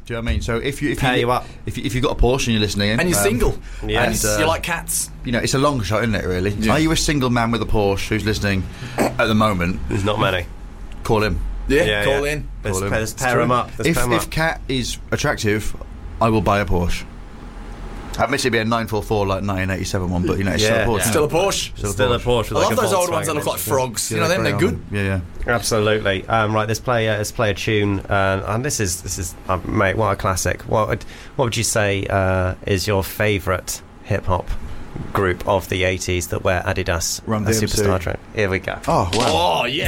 Do you know what I mean? So if you've up. got a Porsche and you're listening, and you're single, Yes. and you like cats. you know, it's a long shot, isn't it? Really. Yeah. Are you a single man with a Porsche who's listening at the moment? There's not many. Call him. Yeah, call in. Let's pair them up. If Cat is attractive, I will buy a Porsche. Admittedly, it'd be a 944 like 1987 one, but you know, it's Yeah. still a Porsche. Still a Porsche. Still a Porsche. I love those old ones that look like frogs. You know, them, they're good. Yeah. Absolutely. Right, let's play a tune, and this is mate, what a classic. What would you say is your favourite hip hop group of the 80s that wear Adidas Run a DMC. Superstar track? Here we go. Oh wow. Oh yeah.